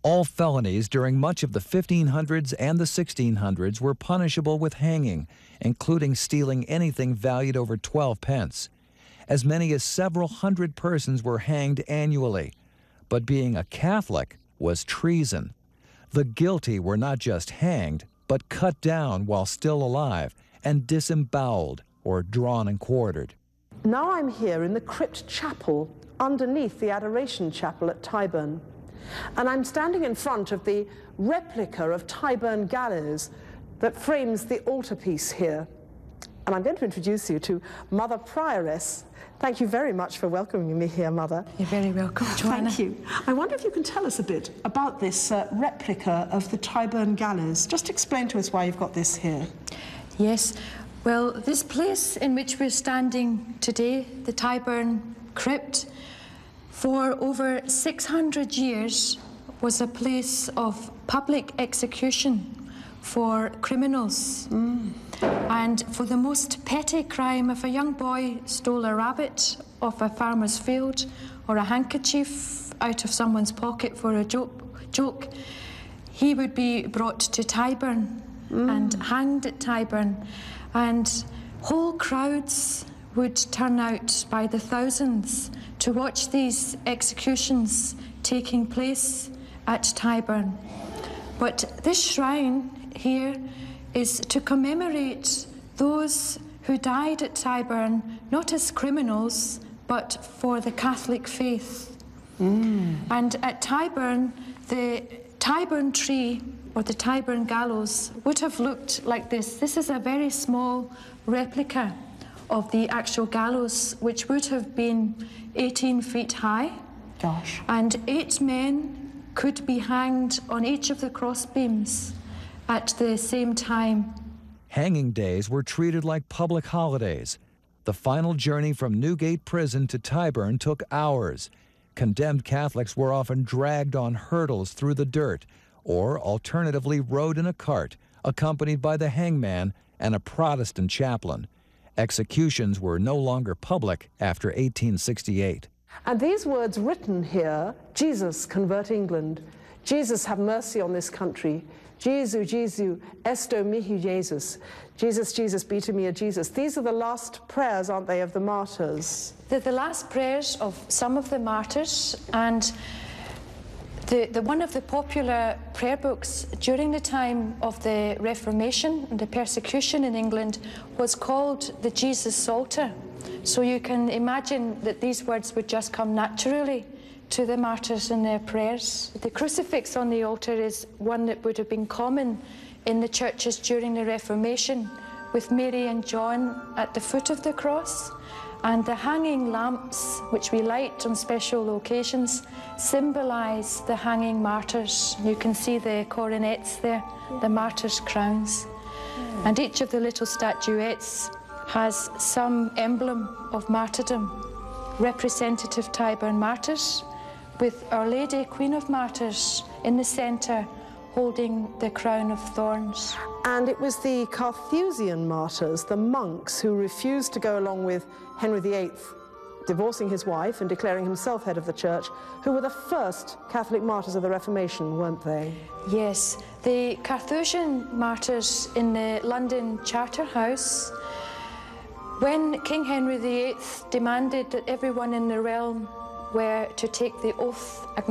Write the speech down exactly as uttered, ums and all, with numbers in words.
All felonies during much of the fifteen hundreds and the sixteen hundreds were punishable with hanging, including stealing anything valued over twelve pence. As many as several hundred persons were hanged annually. But being a Catholic was treason. The guilty were not just hanged, but cut down while still alive and disemboweled or drawn and quartered. Now I'm here in the crypt chapel underneath the Adoration Chapel at Tyburn. And I'm standing in front of the replica of Tyburn gallows that frames the altarpiece here. And I'm going to introduce you to Mother Prioress. Thank you very much for welcoming me here, Mother. You're very welcome, Joanna. Thank you. I wonder if you can tell us a bit about this uh, replica of the Tyburn gallows. Just explain to us why you've got this here. Yes. Well, this place in which we're standing today, the Tyburn Crypt, for over six hundred years was a place of public execution for criminals. Mm. And for the most petty crime, if a young boy stole a rabbit off a farmer's field or a handkerchief out of someone's pocket for a joke, joke he would be brought to Tyburn mm. and hanged at Tyburn. And whole crowds would turn out by the thousands to watch these executions taking place at Tyburn. But this shrine here is to commemorate those who died at Tyburn, not as criminals, but for the Catholic faith. Mm. And at Tyburn, the Tyburn tree, or the Tyburn gallows, would have looked like this. This is a very small replica of the actual gallows, which would have been eighteen feet high. Gosh. And eight men could be hanged on each of the crossbeams at the same time. Hanging days were treated like public holidays. The final journey from Newgate Prison to Tyburn took hours. Condemned Catholics were often dragged on hurdles through the dirt, or alternatively rode in a cart, accompanied by the hangman and a Protestant chaplain. Executions were no longer public after eighteen sixty-eight. And these words written here, Jesus, convert England. Jesus, have mercy on this country. Jesu, Jesu, esto mihi Jesus. Jesus, Jesus, be to me a Jesus. These are the last prayers, aren't they, of the martyrs? They're the last prayers of some of the martyrs, and the, the one of the popular prayer books during the time of the Reformation and the persecution in England was called the Jesus Psalter. So you can imagine that these words would just come naturally to the martyrs in their prayers. The crucifix on the altar is one that would have been common in the churches during the Reformation, with Mary and John at the foot of the cross, and the hanging lamps, which we light on special occasions, symbolise the hanging martyrs. You can see the coronets there, the martyrs' crowns. And each of the little statuettes has some emblem of martyrdom, representative Tyburn martyrs, with Our Lady, Queen of Martyrs, in the centre, holding the crown of thorns. And it was the Carthusian martyrs, the monks, who refused to go along with Henry the Eighth, divorcing his wife and declaring himself head of the church, who were the first Catholic martyrs of the Reformation, weren't they? Yes, the Carthusian martyrs in the London Charterhouse, when King Henry the Eighth demanded that everyone in the realm were to take the oath